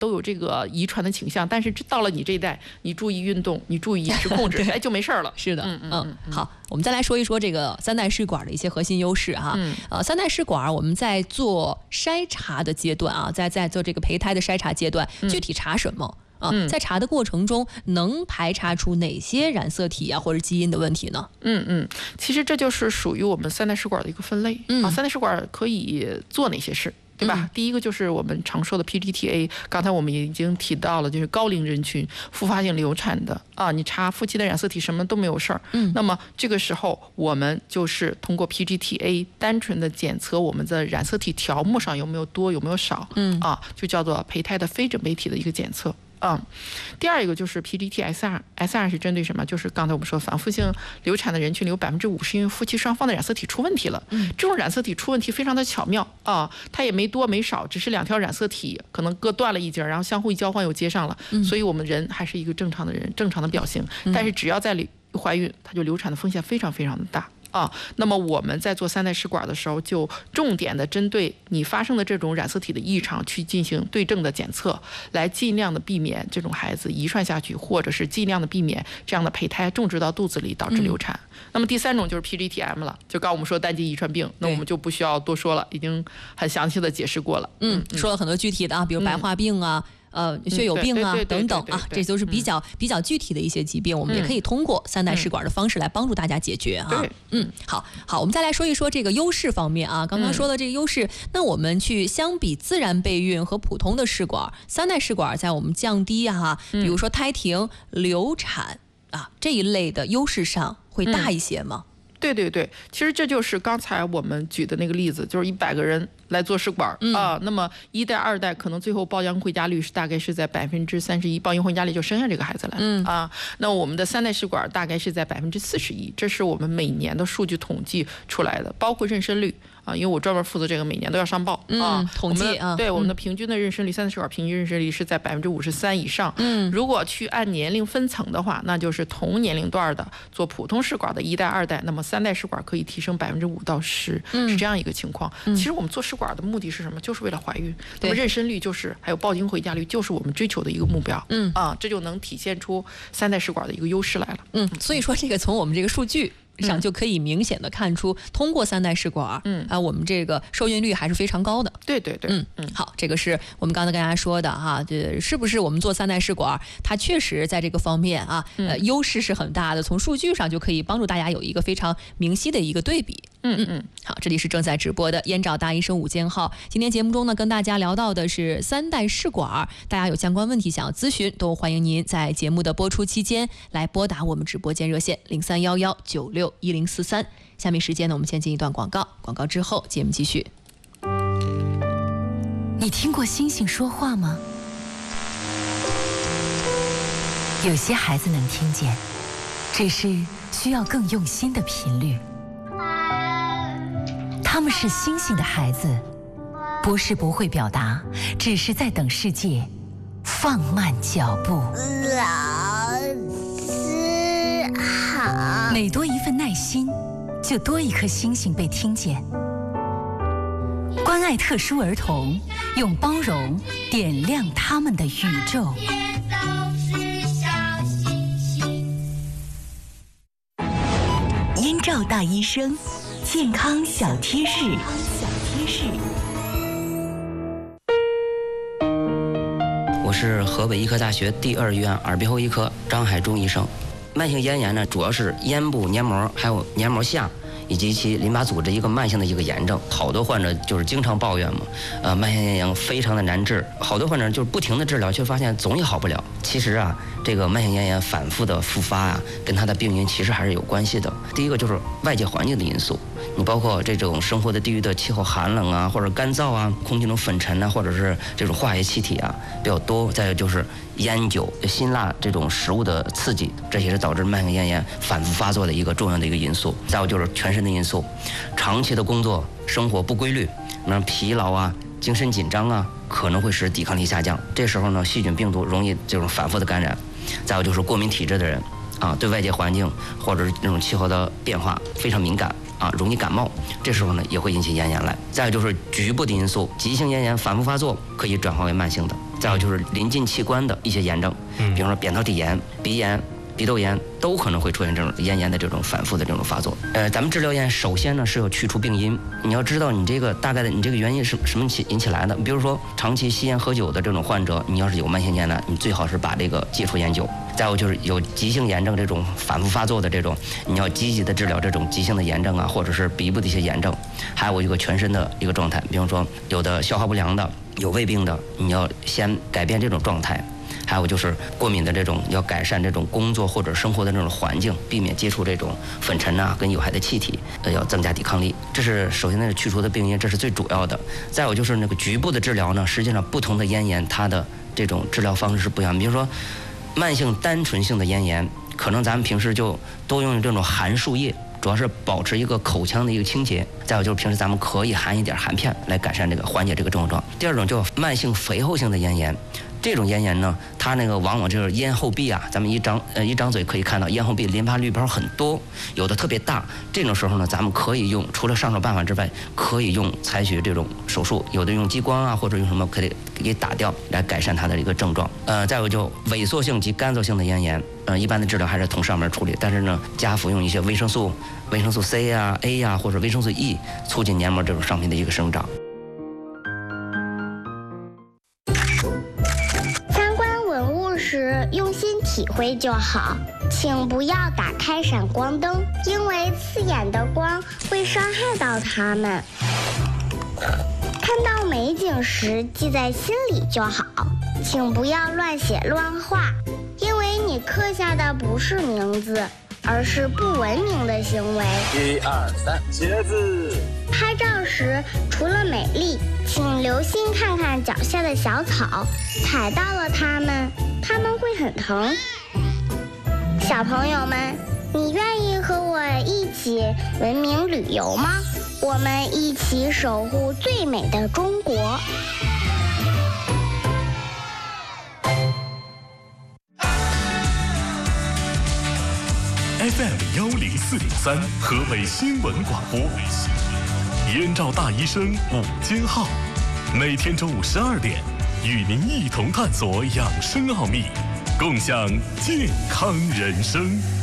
都有这个遗传的倾向，但是到了你这一代，你注意运动，你注意饮食控制，哎，就没事了。 是的，好，我们再来说一说这个3代试管的一些核心优势哈。3代试管我们在做筛查的阶段啊，在做这个胚胎的筛查阶段，具体查什么？在查的过程中能排查出哪些染色体啊或者基因的问题呢？ 其实这就是属于我们3代试管的一个分类3代试管可以做哪些事？对吧？第一个就是我们常说的 PGT-A， 刚才我们已经提到了，就是高龄人群复发性流产的你查夫妻的染色体什么都没有事儿。那么这个时候我们就是通过 PGT-A 单纯的检测我们的染色体条目上有没有多有没有少，就叫做胚胎的非整胚体的一个检测。第二一个就是 PGT-SR 是针对什么？就是刚才我们说反复性流产的人群里有50%因为夫妻双方的染色体出问题了。这种染色体出问题非常的巧妙它也没多没少，只是2条染色体可能各断了一截，然后相互一交换又接上了，所以我们人还是一个正常的人，正常的表型。但是只要在怀孕，它就流产的风险非常非常的大。那么我们在做3代试管的时候，就重点的针对你发生的这种染色体的异常去进行对症的检测，来尽量的避免这种孩子遗传下去，或者是尽量的避免这样的胚胎种植到肚子里导致流产。那么第3种就是 PGT-M 了，就刚我们说单基遗传病，那我们就不需要多说了，已经很详细的解释过了。 说了很多具体的比如白化病啊。血友病啊等等啊，这都是比较具体的一些疾病，我们也可以通过3代试管的方式来帮助大家解决啊。好，我们再来说一说这个优势方面啊。刚刚说的这个优势，那我们去相比自然备孕和普通的试管，3代试管在我们降低比如说胎停、流产这一类的优势上会大一些吗？ 对，其实这就是刚才我们举的那个例子，就是100个人来做试管那么1代、2代可能最后抱婴回家率大概是在31%，抱婴回家率就生下这个孩子来那我们的3代试管大概是在41%，这是我们每年的数据统计出来的，包括妊娠率因为我专门负责这个，每年都要上报统计对我们的平均的妊娠率，3代试管平均妊娠率是在53%以上。如果去按年龄分层的话，那就是同年龄段的做普通试管的1代、2代，那么3代试管可以提升5%到10%，是这样一个情况。其实我们做试管的目的是什么？就是为了怀孕。那么妊娠率还有抱婴回家率就是我们追求的一个目标。这就能体现出3代试管的一个优势来了。 所以说这个从我们这个数据上就可以明显的看出，通过3代试管我们这个受孕率还是非常高的。 对好，这个是我们刚才跟大家说的这是不是我们做3代试管，它确实在这个方面优势是很大的，从数据上就可以帮助大家有一个非常明晰的一个对比。好，这里是正在直播的燕赵大医生午间号。今天节目中呢，跟大家聊到的是3代试管，大家有相关问题想要咨询，都欢迎您在节目的播出期间来拨打我们直播间热线0311961043。下面时间呢，我们先进一段广告，广告之后节目继续。 你听过星星说话吗？有些孩子能听见，只是需要更用心的频率。他们是星星的孩子，不是不会表达，只是在等世界放慢脚步。老师好。每多一份耐心，就多一颗星星被听见。关爱特殊儿童，用包容点亮他们的宇宙。燕赵大医生，健康小贴士。 我是河北医科大学第2医院耳鼻喉医科张海忠医生。慢性咽炎呢，主要是咽部黏膜还有黏膜下以及其淋巴组织一个慢性的一个炎症。好多患者就是经常抱怨嘛，慢性咽炎非常的难治，好多患者就是不停的治疗，却发现总也好不了。其实这个慢性咽炎反复的复发跟它的病因其实还是有关系的。第一个就是外界环境的因素，你包括这种生活的地域的气候寒冷或者干燥空气中粉尘或者是这种化学气体比较多。再有就是烟酒、辛辣这种食物的刺激，这也是导致慢性咽炎反复发作的一个重要的一个因素。再有就是全身的因素，长期的工作生活不规律，疲劳精神紧张可能会使抵抗力下降。这时候呢，细菌病毒容易这种反复的感染。再有就是过敏体质的人对外界环境或者是那种气候的变化非常敏感容易感冒，这时候呢也会引起咽炎来。再有就是局部的因素，急性咽炎反复发作可以转化为慢性的。 再有就是临近器官的一些炎症，比如说扁桃体炎、鼻炎、鼻窦炎都可能会出现这种咽炎的这种反复的这种发作。咱们治疗咽首先呢是要去除病因，你要知道你这个大概的你这个原因是什么引起来的。比如说长期吸烟喝酒的这种患者，你要是有慢性咽呢，你最好是把这个戒除烟酒。再有就是有急性炎症这种反复发作的这种，你要积极的治疗这种急性的炎症啊，或者是鼻部的一些炎症。还有一个全身的一个状态，比方说有的消化不良的，有胃病的，你要先改变这种状态。还有就是过敏的这种，要改善这种工作或者生活的这种环境，避免接触这种粉尘啊跟有害的气体，要增加抵抗力。这是首先呢去除的病因，这是最主要的。再有就是那个局部的治疗呢，实际上不同的咽炎它的这种治疗方式是不一样。比如说慢性单纯性的咽炎，可能咱们平时就多用这种含漱液，主要是保持一个口腔的一个清洁。再有就是平时咱们可以含一点含片来改善这个缓解这个症状。第二种叫慢性肥厚性的咽炎，这种咽炎呢，它那个往往就是咽后壁啊，咱们一张嘴可以看到咽后壁淋巴滤泡很多，有的特别大。这种时候呢，咱们可以用除了上手办法之外，可以用采取这种手术，有的用激光啊，或者用什么可以给打掉，来改善它的一个症状。再有就萎缩性及干燥性的咽炎，一般的治疗还是从上面处理，但是呢，加服用一些维生素 C 啊、A 啊，或者维生素 E， 促进黏膜这种上皮的一个生长。 用心体会就好，请不要打开闪光灯，因为刺眼的光会伤害到它们。看到美景时记在心里就好，请不要乱写乱画，因为你刻下的不是名字，而是不文明的行为。 1、2、3，茄子。 拍照时除了美丽，请留心看看脚下的小草，踩到了它们会很疼。小朋友们，你愿意和我一起文明旅游吗？我们一起守护最美的中国。 FM104.3，河北新闻广播，燕赵大医生午间号，每天中午12点，与您一同探索养生奥秘，共享健康人生。